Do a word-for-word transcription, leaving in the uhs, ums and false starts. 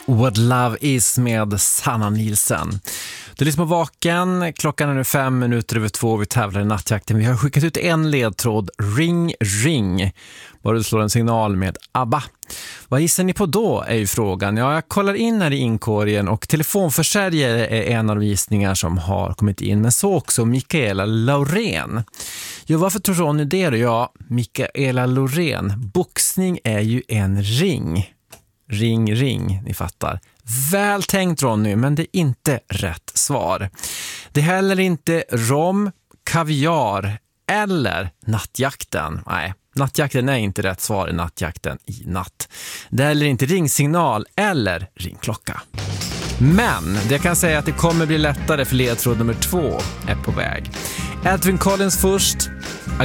What Love Is med Sanna Nielsen. Du lyssnar på Vaken, klockan är nu fem minuter över två, vi tävlar i nattjakten. Vi har skickat ut en ledtråd, ring, ring. Bara du slår en signal med ABBA. Vad gissar ni på då är ju frågan. Ja, jag kollar in här i inkorgen och telefonförsäljare är en av de gissningar som har kommit in. Men så också Mikaela Laurén. Ja, varför tror Ronny det då? Ja, Mikaela Laurén. Boxning är ju en ring. Ring, ring, ni fattar. Väl tänkt Ronny, men det är inte rätt svar. Det är heller inte rom, kaviar eller nattjakten. Nej, nattjakten är inte rätt svar i nattjakten i natt. Det är heller inte ringsignal eller ringklocka. Men det kan säga att det kommer bli lättare för ledtråd nummer två är på väg. Edwin Collins först.